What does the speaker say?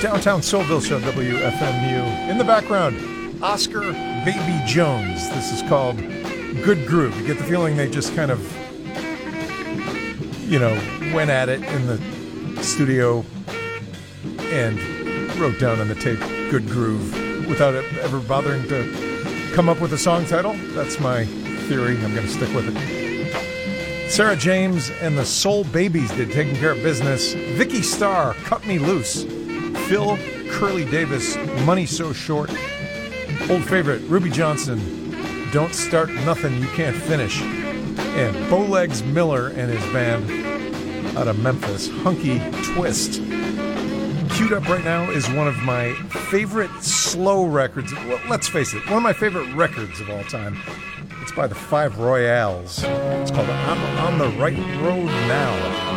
Downtown Soulville Show, WFMU. In the background, Oscar Baby Jones. This is called Good Groove. You get the feeling they just kind of, went at it in the studio and wrote down on the tape Good Groove without ever bothering to come up with a song title. That's my theory. I'm going to stick with it. Sarah James and the Soul Babies did Taking Care of Business. Vicky Starr, Cut Me Loose. Phil Curly Davis, Money So Short. Old favorite, Ruby Johnson, Don't Start Nothing You Can't Finish. And Bowlegs Miller and his band out of Memphis, Hunky Twist. Queued up right now is one of my favorite slow records. Well, let's face it, one of my favorite records of all time. It's by the Five Royales. It's called I'm on the Right Road Now.